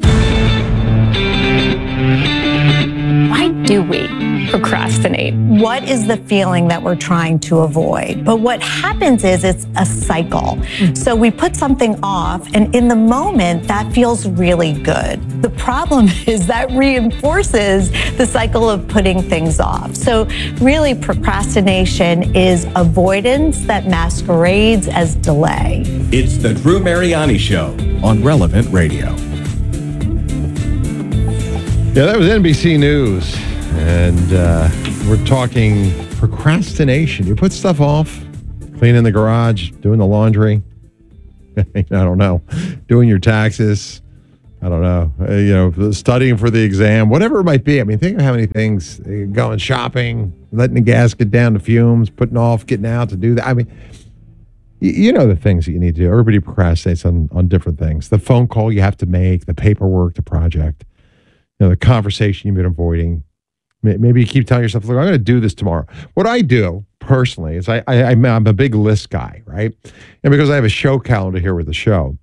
Speaker 21: Why do we procrastinate?
Speaker 22: What is the feeling that we're trying to avoid? But what happens is it's a cycle. So we put something off, and in the moment, that feels really good. The problem is that reinforces the cycle of putting things off. So really, procrastination is avoidance that masquerades as delay.
Speaker 7: It's the Drew Mariani Show on Relevant Radio.
Speaker 2: Yeah, that was N B C News. And uh, we're talking procrastination. You put stuff off, cleaning the garage, doing the laundry. I don't know. Doing your taxes. I don't know. Uh, you know, studying for the exam, whatever it might be. I mean, think of how many things, uh, going shopping, letting the gas get down to fumes, putting off, getting out to do that. I mean, y- you know the things that you need to do. Everybody procrastinates on, on different things. The phone call you have to make, the paperwork, the project, you know, the conversation you've been avoiding. Maybe you keep telling yourself, look, I'm going to do this tomorrow. What I do personally is I, I, I'm a big list guy, right? And because I have a show calendar here with the show,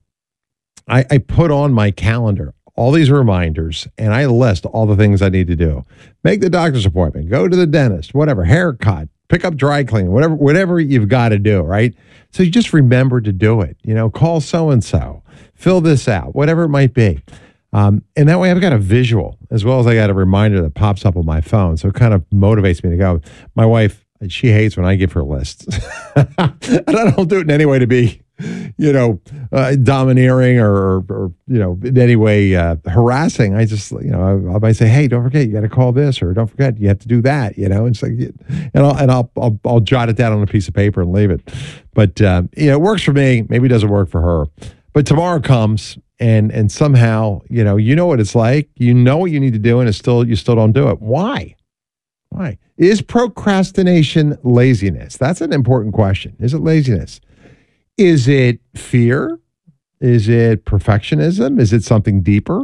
Speaker 2: I, I put on my calendar all these reminders and I list all the things I need to do. Make the doctor's appointment, go to the dentist, whatever, haircut, pick up dry cleaning, whatever, whatever you've got to do, right? So you just remember to do it. You know, call so-and-so, fill this out, whatever it might be. Um, and that way I've got a visual as well as I got a reminder that pops up on my phone. So it kind of motivates me to go. My wife, she hates when I give her lists. And I don't do it in any way to be, you know, uh, domineering or, or, you know, in any way uh, harassing. I just, you know, I, I might say, hey, don't forget, you got to call this, or don't forget, you have to do that, you know. It's like, and I'll, and I'll, I'll, I'll jot it down on a piece of paper and leave it. But, uh, you know, it works for me. Maybe it doesn't work for her. But tomorrow comes. And and somehow, you know, you know what it's like. You know what you need to do, and it's still you still don't do it. Why? Why? Is procrastination laziness? That's an important question. Is it laziness? Is it fear? Is it perfectionism? Is it something deeper?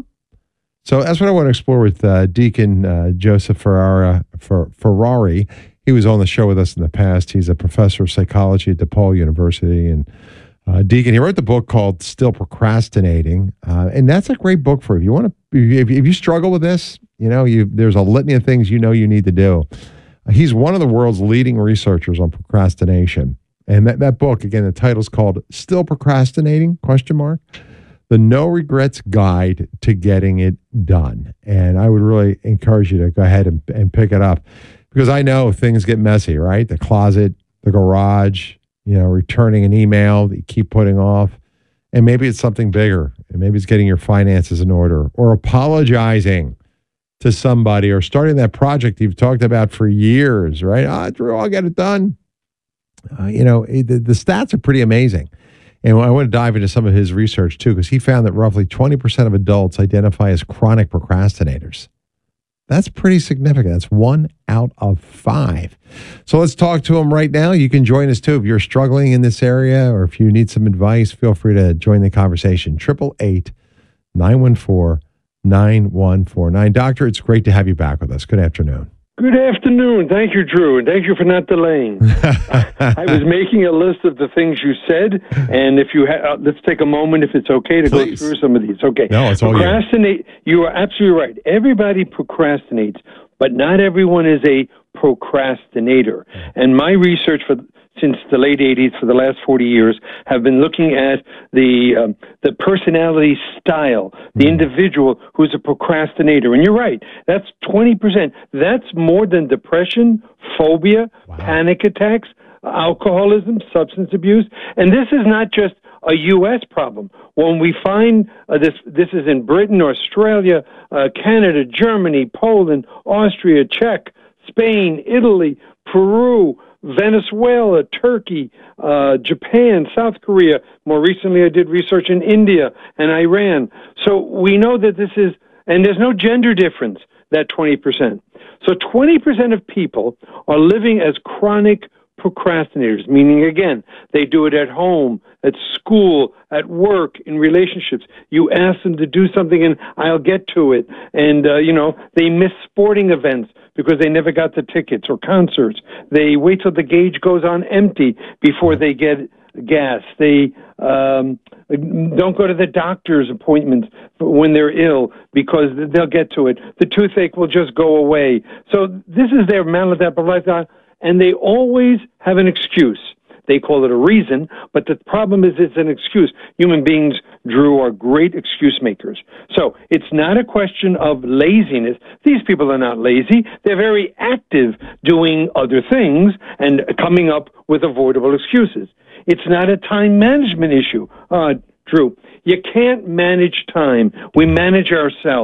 Speaker 2: So that's what I want to explore with uh, Deacon uh, Joseph Ferrara, Fer, Ferrari. He was on the show with us in the past. He's a professor of psychology at DePaul University, and Uh, Deacon, he wrote the book called Still Procrastinating, uh, and that's a great book for if you want to. If, if you struggle with this, you know, you there's a litany of things you know you need to do. Uh, he's one of the world's leading researchers on procrastination, and that, that book, again, the title's called Still Procrastinating? Question mark. The No Regrets Guide to Getting It Done. And I would really encourage you to go ahead and, and pick it up, because I know things get messy, right? The closet, the garage. You know, returning an email that you keep putting off. And maybe it's something bigger. And maybe it's getting your finances in order, or apologizing to somebody, or starting that project you've talked about for years, right? Ah, Drew, I'll get it done. Uh, you know, it, the, the stats are pretty amazing. And I want to dive into some of his research too, because he found that roughly twenty percent of adults identify as chronic procrastinators. That's pretty significant. That's one out of five. So let's talk to him right now. You can join us too. If you're struggling in this area, or if you need some advice, feel free to join the conversation. eight eight eight, nine one four, nine one four nine. Doctor, it's great to have you back with us. Good afternoon.
Speaker 1: Good afternoon. Thank you, Drew, and thank you for not delaying. I was making a list of the things you said, and if you ha- uh, let's take a moment, if it's okay, to Please. go through some of these. Okay.
Speaker 2: No, it's all you.
Speaker 1: Procrastinate. You are absolutely right. Everybody procrastinates, but not everyone is a procrastinator. And my research for since the late eighties, for the last forty years, have been looking at the um, the personality style, the individual who's a procrastinator. And you're right, that's twenty percent. That's more than depression, phobia, wow. panic attacks, alcoholism, substance abuse. And this is not just a U S problem. When we find uh, this, this is in Britain, Australia, uh, Canada, Germany, Poland, Austria, Czech, Spain, Italy, Peru, Venezuela, Turkey, uh, Japan, South Korea. More recently, I did research in India and Iran. So we know that this is, and there's no gender difference, that twenty percent. So twenty percent of people are living as chronic procrastinators, meaning, again, they do it at home, at school, at work, in relationships. You ask them to do something and I'll get to it. And, uh, you know, they miss sporting events because they never got the tickets, or concerts. They wait till the gauge goes on empty before they get gas. They um, don't go to the doctor's appointments when they're ill because they'll get to it. The toothache will just go away. So this is their maladaptive, and they always have an excuse. They call it a reason, but the problem is it's an excuse. Human beings, Drew, are great excuse makers. So it's not a question of laziness. These people are not lazy. They're very active doing other things and coming up with avoidable excuses. It's not a time management issue. Uh, Drew, you can't manage time. We manage ourselves.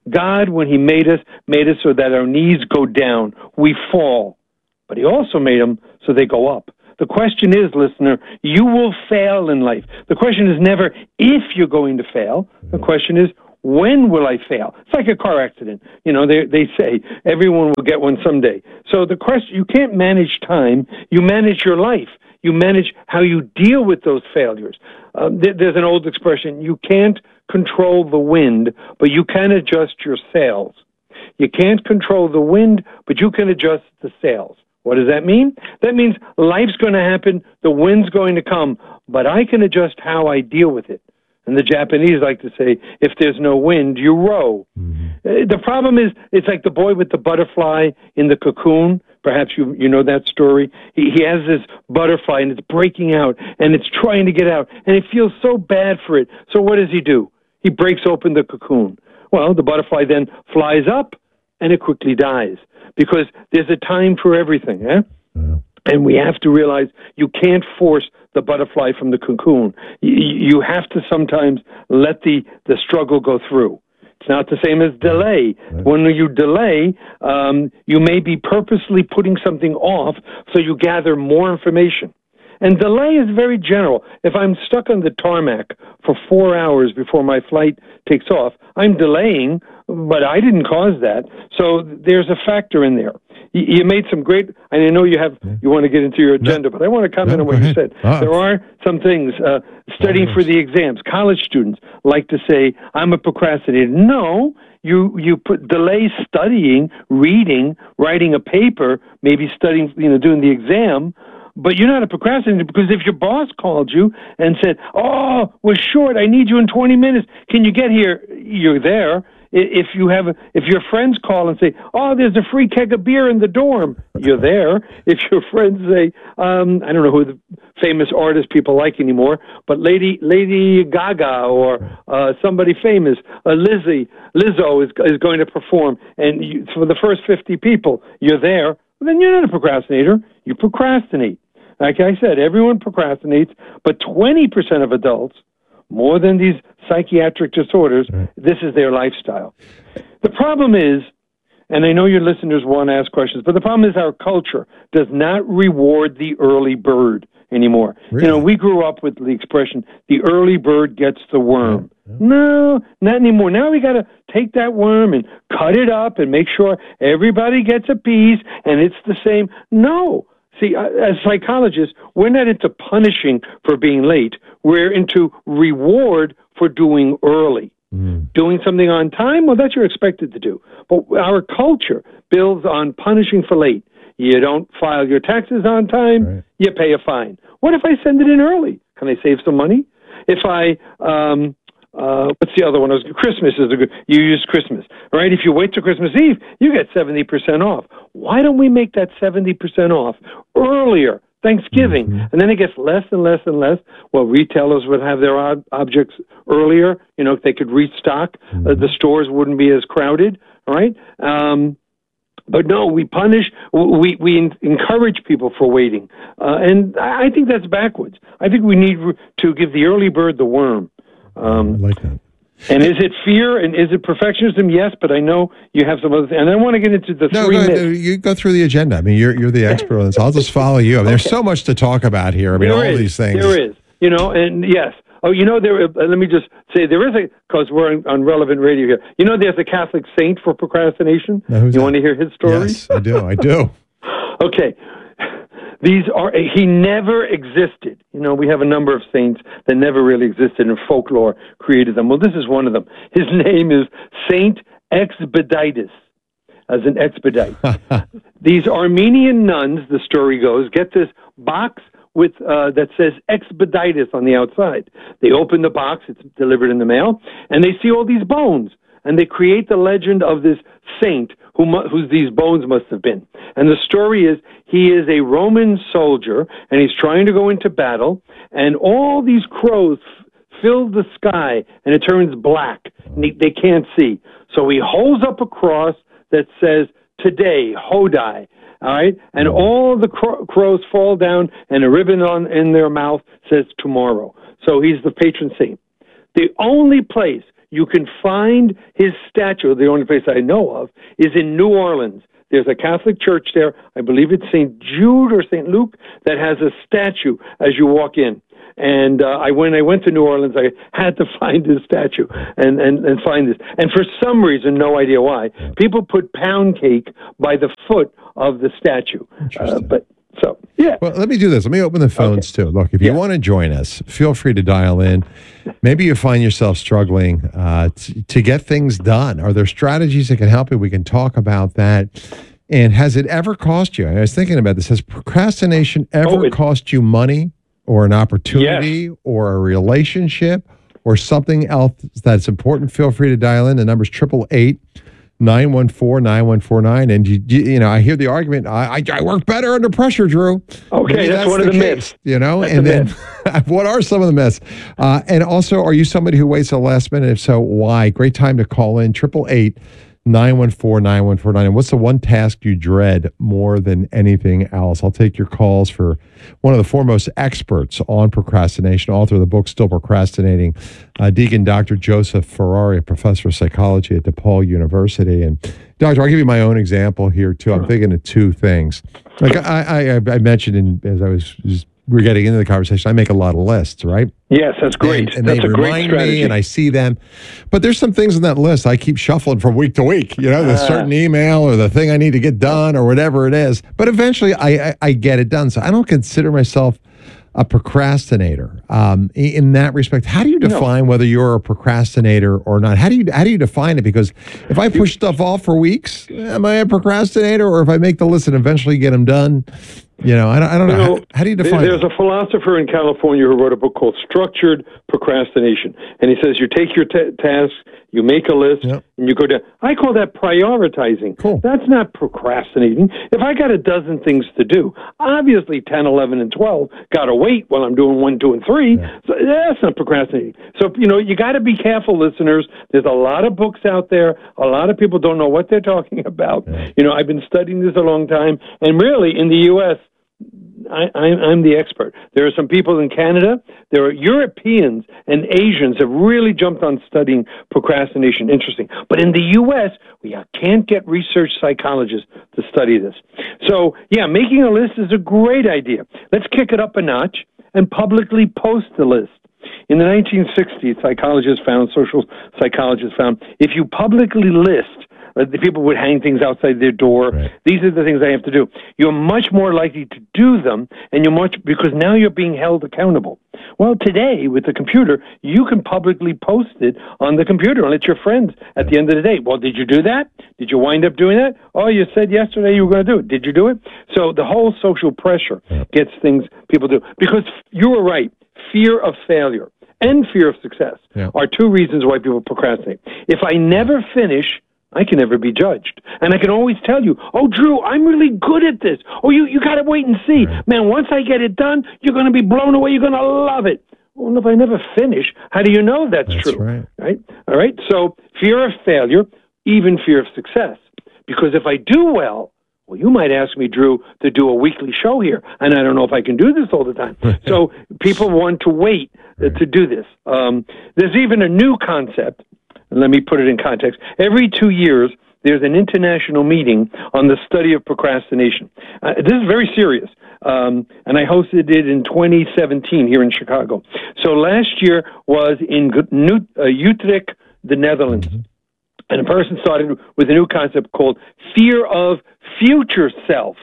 Speaker 1: God, when he made us, made us so that our knees go down. We fall. But he also made them so they go up. The question is, listener, you will fail in life. The question is never if you're going to fail. The question is, when will I fail? It's like a car accident. You know, they they say everyone will get one someday. So the question, you can't manage time. You manage your life. You manage how you deal with those failures. Um, th- there's an old expression, you can't control the wind, but you can adjust your sails. You can't control the wind, but you can adjust the sails. What does that mean? That means life's going to happen, the wind's going to come, but I can adjust how I deal with it. And the Japanese like to say, if there's no wind, you row. Mm-hmm. Uh, the problem is, it's like the boy with the butterfly in the cocoon. Perhaps you you know that story. He, he has this butterfly, and it's breaking out, and it's trying to get out, and it feels so bad for it. So what does he do? He breaks open the cocoon. Well, the butterfly then flies up, and it quickly dies, because there's a time for everything, eh? Yeah. And we have to realize you can't force the butterfly from the cocoon. You, you have to sometimes let the, the struggle go through. It's not the same as delay. Right. When you delay, um, you may be purposely putting something off so you gather more information. And delay is very general. If I'm stuck on the tarmac for four hours before my flight takes off, I'm delaying, but I didn't cause that. So there's a factor in there. You, you made some great, and I know you have, you want to get into your agenda, no. but I want to comment no, on what you said. Uh, there are some things, uh, studying for the exams. College students like to say, I'm a procrastinator. No. You you put delay studying, reading, writing a paper, maybe studying, you know, doing the exam. But you're not a procrastinator, because if your boss called you and said, oh, we're short, I need you in twenty minutes, can you get here? You're there. If you have, a, if your friends call and say, oh, there's a free keg of beer in the dorm, you're there. If your friends say, um, I don't know who the famous artist people like anymore, but Lady Lady Gaga or uh, somebody famous, uh, Lizzie, Lizzo is, is going to perform, and you, for the first fifty people, you're there, then you're not a procrastinator. You procrastinate. Like I said, everyone procrastinates, but twenty percent of adults, more than these psychiatric disorders, right. This is their lifestyle. The problem is, and I know your listeners want to ask questions, but the problem is our culture does not reward the early bird anymore. Really? You know, we grew up with the expression, the early bird gets the worm. Yeah. Yeah. No, not anymore. Now we got to take that worm and cut it up and make sure everybody gets a piece and it's the same. No. See, as psychologists, we're not into punishing for being late. We're into reward for doing early. Mm. Doing something on time, well, that's what you're expected to do. But our culture builds on punishing for late. You don't file your taxes on time, right. You pay a fine. What if I send it in early? Can I save some money? If I... Um, Uh, what's the other one? Christmas is a good, you use Christmas, right? If you wait till Christmas Eve, you get seventy percent off. Why don't we make that seventy percent off earlier, Thanksgiving? Mm-hmm. And then it gets less and less and less. Well, retailers would have their ob- objects earlier. You know, if they could restock, mm-hmm. uh, the stores wouldn't be as crowded, right? Um, But no, we punish, we we encourage people for waiting. Uh, and I think that's backwards. I think we need to give the early bird the worm. Um,
Speaker 2: I like that.
Speaker 1: And is it fear and is it perfectionism? Yes, but I know you have some other things. And I want to get into the
Speaker 2: no,
Speaker 1: three
Speaker 2: go,
Speaker 1: myths.
Speaker 2: You go through the agenda. I mean, you're you're the expert on this. I'll just follow you. I mean, okay. There's so much to talk about here. I mean,
Speaker 1: there
Speaker 2: all
Speaker 1: is,
Speaker 2: these things.
Speaker 1: There is. You know, and yes. Oh, you know, there. Uh, let me just say, there is a, because we're on, on Relevant Radio here. You know, there's a Catholic saint for procrastination.
Speaker 2: Now, who's
Speaker 1: you
Speaker 2: that?
Speaker 1: want to hear his story?
Speaker 2: Yes, I do. I do.
Speaker 1: Okay. These are, he never existed. You know, we have a number of saints that never really existed, and folklore created them. Well, this is one of them. His name is Saint Expeditus, as an expedite. These Armenian nuns, the story goes, get this box with uh, that says Expeditus on the outside. They open the box, it's delivered in the mail, and they see all these bones. And they create the legend of this saint who mu- whose these bones must have been. And the story is he is a Roman soldier, and he's trying to go into battle, and all these crows f- fill the sky, and it turns black. And they, they can't see. So he holds up a cross that says, today, Hodai. All right? And all the cro- crows fall down, and a ribbon on in their mouth says tomorrow. So he's the patron saint. The only place you can find his statue. The only place I know of is in New Orleans. There's a Catholic church there. I believe it's Saint Jude or Saint Luke that has a statue as you walk in. And uh, I when I went to New Orleans, I had to find his statue and, and, and find this. And for some reason, no idea why, people put pound cake by the foot of the statue. Uh, but so, yeah.
Speaker 2: Well, let me do this. Let me open the phones okay. too. Look, if you yeah. want to join us, feel free to dial in. Maybe you find yourself struggling uh, t- to get things done. Are there strategies that can help you? We can talk about that. And has it ever cost you? I was thinking about this. Has procrastination ever oh, it, cost you money or an opportunity yes. or a relationship or something else that's important? Feel free to dial in. The number's triple eight. nine one four, nine one four nine. And, you, you, you know, I hear the argument, I, I, I work better under pressure, Drew.
Speaker 1: Okay, that's, that's one the of the case, myths.
Speaker 2: You know,
Speaker 1: that's
Speaker 2: and then what are some of the myths? Uh, and also, are you somebody who waits till the last minute? If so, why? Great time to call in, triple eight, nine one four, nine one four nine. And what's the one task you dread more than anything else? I'll take your calls for one of the foremost experts on procrastination, author of the book Still Procrastinating, uh, Deacon Doctor Joseph Ferrari, a professor of psychology at DePaul University. And Doctor, I'll give you my own example here too. I'm thinking of two things. Like I, I, I mentioned in, as I was just we we're getting into the conversation, I make a lot of lists, right?
Speaker 1: Yes, that's great.
Speaker 2: And, and
Speaker 1: that's
Speaker 2: they
Speaker 1: a
Speaker 2: remind
Speaker 1: great strategy.
Speaker 2: me, and I see them. But there's some things on that list I keep shuffling from week to week. You know, the uh, certain email or the thing I need to get done or whatever it is. But eventually, I, I, I get it done. So I don't consider myself a procrastinator. Um, in that respect, how do you define no. whether you're a procrastinator or not? How do you how do you define it? Because if I push stuff off for weeks, am I a procrastinator? Or if I make the list and eventually get them done? You know, I don't, I don't know. know how, how do you define
Speaker 1: There's
Speaker 2: it?
Speaker 1: a philosopher in California who wrote a book called Structured Procrastination. And he says you take your t- tasks, you make a list, yep. and you go down. I call that prioritizing.
Speaker 2: Cool.
Speaker 1: That's not procrastinating. If I got a dozen things to do, obviously ten, eleven, and twelve got to wait while I'm doing one, two, and three. Yeah. So that's not procrastinating. So, you know, you got to be careful, listeners. There's a lot of books out there. A lot of people don't know what they're talking about. Yeah. You know, I've been studying this a long time. And really, in the U S, I, I'm the expert. There are some people in Canada. There are Europeans and Asians have really jumped on studying procrastination. Interesting. But in the U S, we can't get research psychologists to study this. So, yeah, making a list is a great idea. Let's kick it up a notch and publicly post the list. In the nineteen sixties, psychologists found, social psychologists found, if you publicly list, Uh, the people would hang things outside their door. Right. These are the things I have to do. You're much more likely to do them, and you're much because now you're being held accountable. Well, today with the computer, you can publicly post it on the computer and let your friends at the end of the day. Well, did you do that? Did you wind up doing that? Oh, you said yesterday you were going to do it. Did you do it? So the whole social pressure gets things people do because you were right. Fear of failure and fear of success yeah. are two reasons why people procrastinate. If I never finish, I can never be judged. And I can always tell you, oh, Drew, I'm really good at this. Oh, you, you got to wait and see. Right. Man, once I get it done, you're going to be blown away. You're going to love it. Well, if I never finish, how do you know that's,
Speaker 2: that's
Speaker 1: true?
Speaker 2: Right.
Speaker 1: right? All right. So fear of failure, even fear of success. Because if I do well, well, you might ask me, Drew, to do a weekly show here, and I don't know if I can do this all the time. So people want to wait uh, to do this. Um, there's even a new concept. Let me put it in context. Every two years, there's an international meeting on the study of procrastination. Uh, this is very serious, um, and I hosted it in twenty seventeen here in Chicago. So last year was in uh, Utrecht, the Netherlands. Mm-hmm. And a person started with a new concept called fear of future self.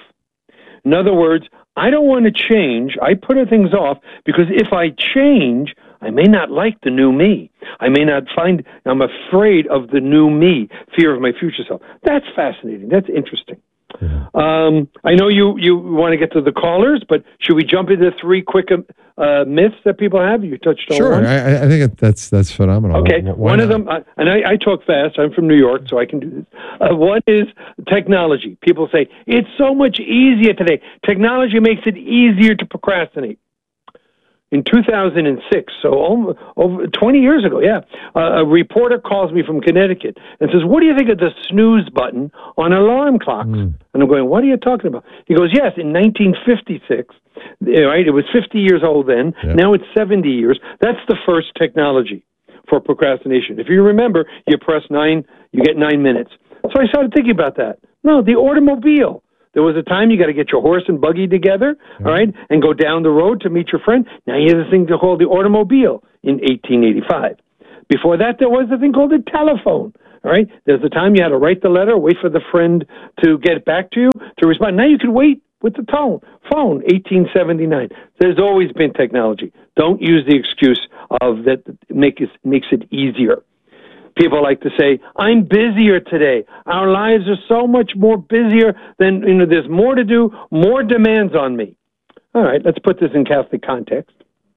Speaker 1: In other words, I don't want to change. I put things off because if I change, I may not like the new me. I may not find, I'm afraid of the new me, fear of my future self. That's fascinating. That's interesting. Yeah. Um, I know you, you want to get to the callers, but should we jump into three quick uh, myths that people have? You touched on
Speaker 2: sure.
Speaker 1: one.
Speaker 2: I, I think that's that's phenomenal.
Speaker 1: Okay,
Speaker 2: Why
Speaker 1: one
Speaker 2: not?
Speaker 1: of them, uh, and I, I talk fast. I'm from New York, so I can do this. Uh, one is technology. People say, it's so much easier today. Technology makes it easier to procrastinate. In two thousand six, so over, over twenty years ago, yeah, uh, a reporter calls me from Connecticut and says, what do you think of the snooze button on alarm clocks? Mm. And I'm going, what are you talking about? He goes, yes, in nineteen fifty-six, right, it was fifty years old then, yep. Now it's seventy years. That's the first technology. for procrastination. If you remember, you press nine, you get nine minutes. So I started thinking about that. No, the automobile. There was a time you got to get your horse and buggy together, all right, and go down the road to meet your friend. Now you have this thing called the automobile in eighteen eighty-five. Before that, there was a thing called the telephone, all right? There's a time you had to write the letter, wait for the friend to get back to you, to respond. Now you can wait with the tone, phone, eighteen seventy-nine. There's always been technology. Don't use the excuse of that make it, makes it easier. People like to say, I'm busier today. Our lives are so much more busier than, you know, there's more to do, more demands on me. All right, let's put this in Catholic context.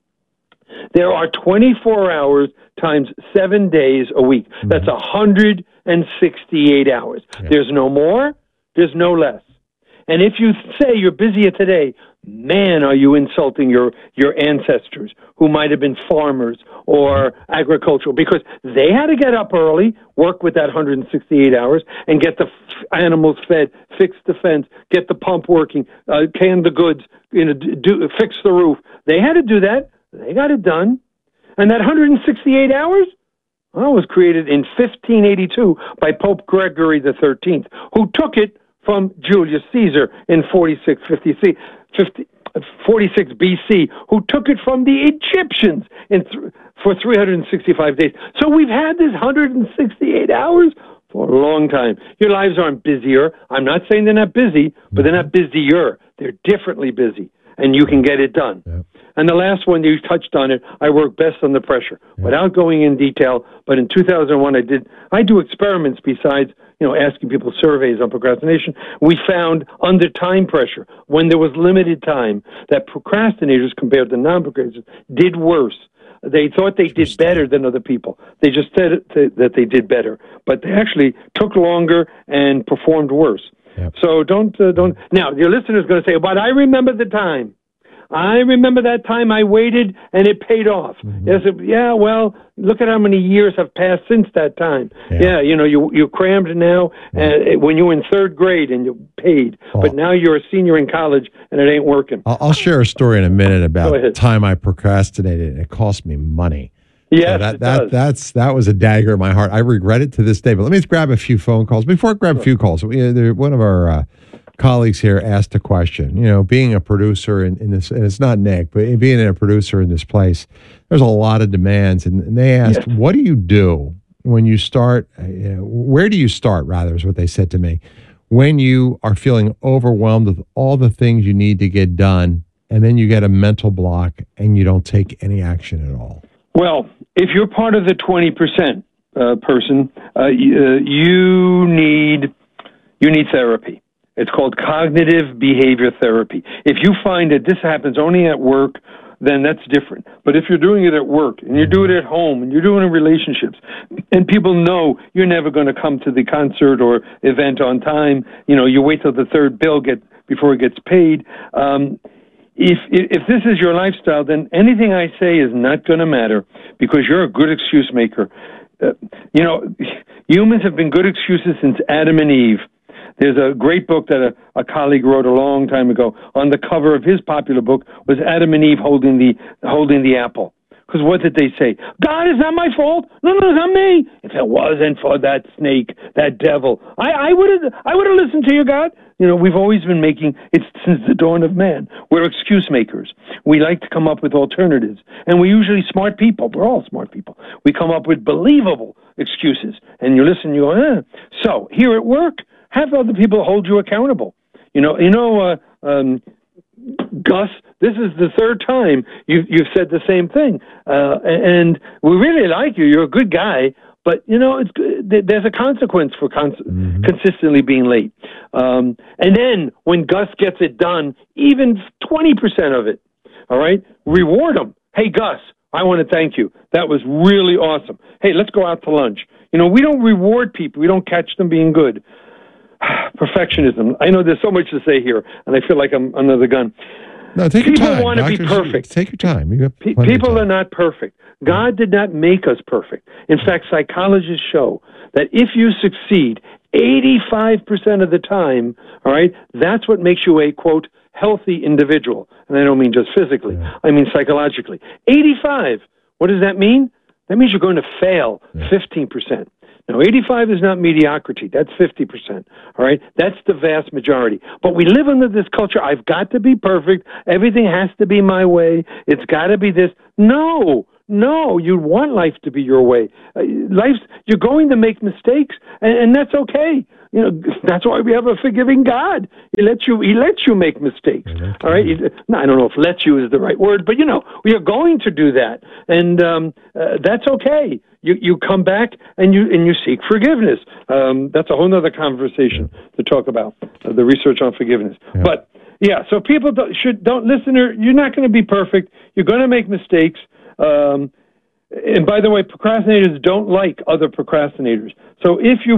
Speaker 1: There are twenty-four hours times seven days a week. Mm-hmm. That's one hundred sixty-eight hours. Yeah. There's no more, there's no less. And if you say you're busier today, man, are you insulting your, your ancestors who might have been farmers or agricultural, because they had to get up early, work with that one hundred sixty-eight hours, and get the f- animals fed, fix the fence, get the pump working, uh, can the goods, you know, do, fix the roof. They had to do that. They got it done. And that one hundred sixty-eight hours, well, was created in fifteen eighty-two by Pope Gregory the thirteenth, who took it from Julius Caesar in forty-six fifty-six, forty-six B C, who took it from the Egyptians in th- for three hundred sixty-five days. So we've had this one hundred sixty-eight hours for a long time. Your lives aren't busier. I'm not saying they're not busy, but they're not busier. They're differently busy, and you can get it done. Yeah. And the last one, you touched on it, I work best under pressure. Yeah. Without going in detail, but in two thousand one, I did, I do experiments besides, you know, asking people surveys on procrastination. We found under time pressure, when there was limited time, that procrastinators compared to non-procrastinators did worse. They thought they did better than other people. They just said it, that they did better, but they actually took longer and performed worse. Yep. So don't, uh, don't, now your listener's going to say, but I remember the time. I remember that time I waited and it paid off. Mm-hmm. Yes, it, yeah, well, look at how many years have passed since that time. Yeah, yeah you know, you you crammed now uh, when you were in third grade and you paid, oh. but now you're a senior in college and it ain't working.
Speaker 2: I'll, I'll share a story in a minute about the time I procrastinated and it cost me money.
Speaker 1: Yes,
Speaker 2: so that,
Speaker 1: it
Speaker 2: that
Speaker 1: does.
Speaker 2: that's that was a dagger in my heart. I regret it to this day. But let me just grab a few phone calls. Before I grab a few calls, we, there, one of our uh, colleagues here asked a question. You know, being a producer in, in this, and it's not Nick, but being a producer in this place, there's a lot of demands. And, and they asked, yes. what do you do when you start, uh, you know, where do you start, rather, is what they said to me, when you are feeling overwhelmed with all the things you need to get done, and then you get a mental block and you don't take any action at all?
Speaker 1: Well, if you're part of the twenty percent uh, person, uh, you, uh, you need you need therapy. It's called cognitive behavior therapy. If you find that this happens only at work, then that's different. But if you're doing it at work, and you do it at home, and you're doing it in relationships, and people know you're never going to come to the concert or event on time, you know, you wait till the third bill get before it gets paid. Um, If if this is your lifestyle, then anything I say is not going to matter because you're a good excuse maker. Uh, you know, humans have been good excuses since Adam and Eve. There's a great book that a, a colleague wrote a long time ago. On the cover of his popular book was Adam and Eve holding the holding the apple. Because what did they say? God, it's not my fault. No, no, it's not me. If it wasn't for that snake, that devil, I, I would have I would have listened to you, God. You know, we've always been making, it's since the dawn of man, we're excuse makers. We like to come up with alternatives. And we're usually smart people. We're all smart people. We come up with believable excuses. And you listen, you go, eh. So, here at work, have other people hold you accountable. You know, you know, uh, um, Gus, this is the third time you, you've said the same thing. Uh, and we really like you. You're a good guy. But, you know, it's there's a consequence for cons- mm-hmm. consistently being late. Um, and then when Gus gets it done, even twenty percent of it, all right, reward him. Hey, Gus, I want to thank you. That was really awesome. Hey, let's go out to lunch. You know, we don't reward people. We don't catch them being good. Perfectionism. I know there's so much to say here, and I feel like I'm under the gun.
Speaker 2: No, take
Speaker 1: people
Speaker 2: your time.
Speaker 1: want to be perfect.
Speaker 2: Take your time. You got
Speaker 1: Pe- people are not perfect. God did not make us perfect. In fact, psychologists show that if you succeed eighty-five percent of the time, all right, that's what makes you a, quote, healthy individual. And I don't mean just physically. Yeah. I mean psychologically. eighty-five. What does that mean? That means you're going to fail fifteen percent. Now, eighty-five is not mediocrity. That's fifty percent. All right? That's the vast majority. But we live under this culture. I've got to be perfect. Everything has to be my way. It's got to be this. No. No, you want life to be your way. Uh, life's, you're going to make mistakes, and, and that's okay. You know, that's why we have a forgiving God. He lets you, he lets you make mistakes. All right. He, no, I don't know if "let you" is the right word, but you know, we are going to do that, and um, uh, that's okay. You you come back and you and you seek forgiveness. Um, that's a whole other conversation to talk about uh, the research on forgiveness. Yeah. But yeah, so people don't, should don't listen. Or you're not going to be perfect. You're going to make mistakes. Um, and by the way, procrastinators don't like other procrastinators. So if you